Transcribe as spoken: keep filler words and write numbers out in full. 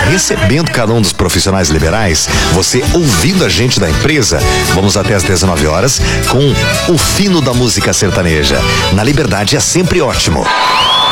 recebendo cada um dos profissionais liberais, você ouvindo a gente da empresa. Vamos até às dezenove horas com o fino da música sertaneja. Na Liberdade é sempre ótimo.